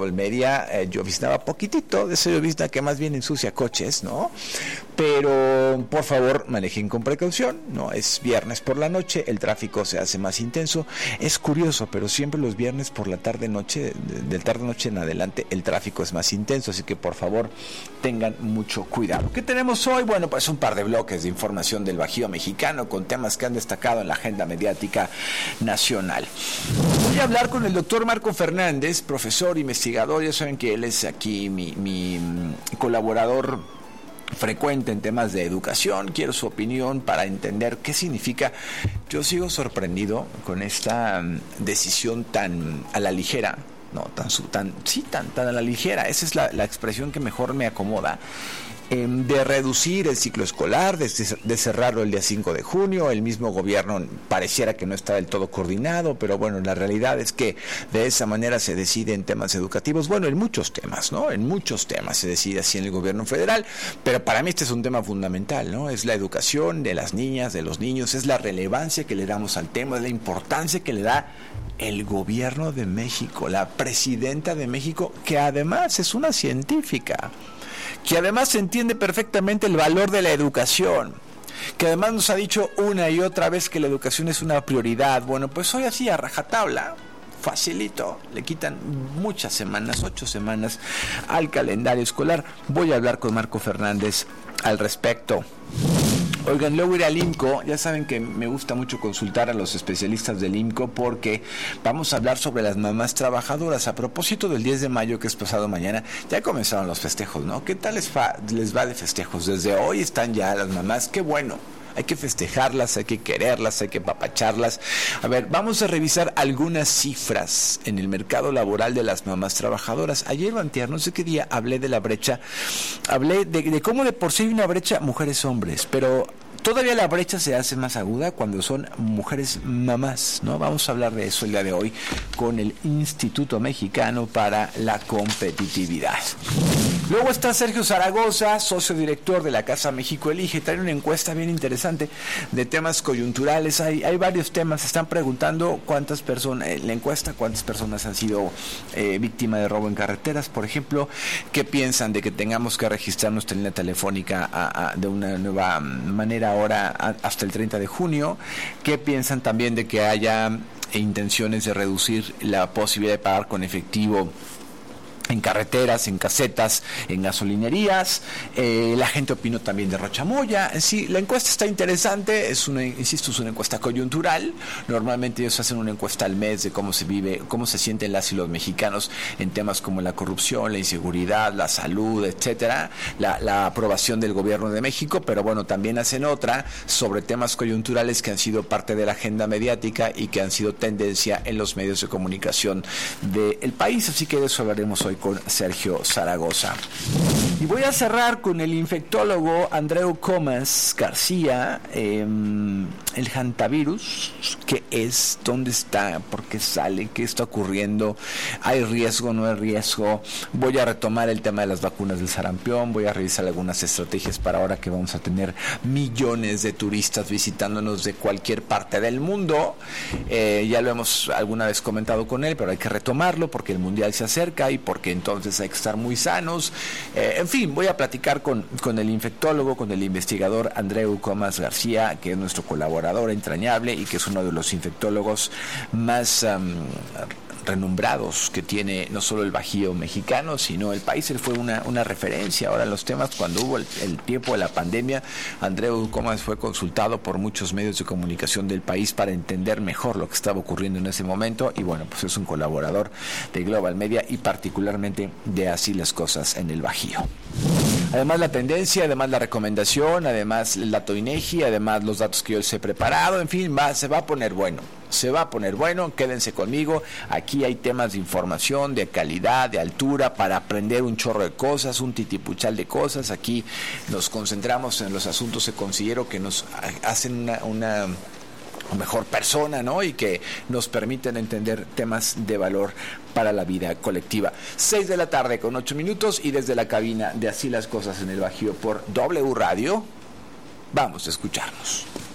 Global Media, lloviznaba poquitito, de esa llovizna que más bien ensucia coches, ¿no? Pero por favor manejen con precaución, ¿no? Es viernes por la noche, el tráfico se hace más intenso. Es curioso, pero siempre los viernes por la tarde-noche, de tarde-noche en adelante, el tráfico es más intenso, así que por favor tengan mucho cuidado. ¿Qué tenemos hoy? Bueno, pues un par de bloques de información del Bajío mexicano con temas que han destacado en la agenda mediática nacional. Voy a hablar con el doctor Marco Fernández, profesor, investigador. Ya saben que él es aquí mi colaborador frecuente en temas de educación. Quiero su opinión para entender qué significa. Yo sigo sorprendido con esta decisión tan a la ligera, no tan a la ligera. Esa es la expresión que mejor me acomoda. De reducir el ciclo escolar, de cerrarlo el día 5 de junio. El mismo gobierno pareciera que no está del todo coordinado, pero bueno, la realidad es que de esa manera se decide en temas educativos, bueno, en muchos temas, ¿no? En muchos temas se decide así en el gobierno federal, pero para mí este es un tema fundamental, ¿no? Es la educación de las niñas, de los niños, es la relevancia que le damos al tema, es la importancia que le da el gobierno de México, la presidenta de México, que además es una científica, que además entiende perfectamente el valor de la educación, que además nos ha dicho una y otra vez que la educación es una prioridad. Bueno, pues hoy así a rajatabla, facilito, le quitan muchas semanas, 8 semanas al calendario escolar. Voy a hablar con Marco Fernández al respecto. Oigan, luego ir al IMCO. Ya saben que me gusta mucho consultar a los especialistas del IMCO porque vamos a hablar sobre las mamás trabajadoras. A propósito del 10 de mayo, que es pasado mañana, ya comenzaron los festejos, ¿no? ¿Qué tal les va de festejos? Desde hoy están ya las mamás. ¡Qué bueno! Hay que festejarlas, hay que quererlas, hay que papacharlas. A ver, vamos a revisar algunas cifras en el mercado laboral de las mamás trabajadoras. Ayer o antier, no sé qué día, hablé de la brecha, hablé de cómo de por sí hay una brecha mujeres-hombres, pero todavía la brecha se hace más aguda cuando son mujeres mamás, ¿no? Vamos a hablar de eso el día de hoy con el Instituto Mexicano para la Competitividad. Luego está Sergio Zaragoza, socio director de la Casa México Elige. Trae una encuesta bien interesante de temas coyunturales. Hay varios temas. Se están preguntando cuántas personas, la encuesta, cuántas personas han sido víctimas de robo en carreteras, por ejemplo. ¿Qué piensan de que tengamos que registrar nuestra línea telefónica de una nueva manera ahora hasta el 30 de junio? ¿Qué piensan también de que haya intenciones de reducir la posibilidad de pagar con efectivo en carreteras, en casetas, en gasolinerías? La gente opinó también de Rochamoya. Sí, la encuesta está interesante, es una encuesta coyuntural. Normalmente ellos hacen una encuesta al mes de cómo se vive, cómo se sienten las y los mexicanos en temas como la corrupción, la inseguridad, la salud, etcétera, la aprobación del gobierno de México, pero bueno, también hacen otra sobre temas coyunturales que han sido parte de la agenda mediática y que han sido tendencia en los medios de comunicación del país. Así que de eso hablaremos hoy con Sergio Zaragoza. Y voy a cerrar con el infectólogo Andreu Comas García. El hantavirus, ¿qué es? ¿Dónde está? ¿Por qué sale? ¿Qué está ocurriendo? ¿Hay riesgo? ¿No hay riesgo? Voy a retomar el tema de las vacunas del sarampión. Voy a revisar algunas estrategias para ahora que vamos a tener millones de turistas visitándonos de cualquier parte del mundo. Ya lo hemos alguna vez comentado con él, pero hay que retomarlo porque el mundial se acerca y porque entonces hay que estar muy sanos. En fin, voy a platicar con el infectólogo, con el investigador Andreu Comas García, que es nuestro colaborador entrañable y que es uno de los infectólogos más renombrados que tiene no solo el Bajío mexicano, sino el país. Él fue una referencia ahora en los temas. Cuando hubo el tiempo de la pandemia, Andreu Comas fue consultado por muchos medios de comunicación del país para entender mejor lo que estaba ocurriendo en ese momento, y bueno, pues es un colaborador de Global Media y particularmente de Así las Cosas en el Bajío. Además la tendencia, además la recomendación, además el dato INEGI, además los datos que yo les he preparado, en fin, se va a poner bueno. Se va a poner bueno, quédense conmigo. Aquí hay temas de información, de calidad, de altura, para aprender un chorro de cosas, un titipuchal de cosas. Aquí nos concentramos en los asuntos que considero que nos hacen una mejor persona, ¿no? Y que nos permiten entender temas de valor para la vida colectiva. 6 de la tarde con 8 minutos y desde la cabina de Así las Cosas en el Bajío por W Radio, vamos a escucharnos.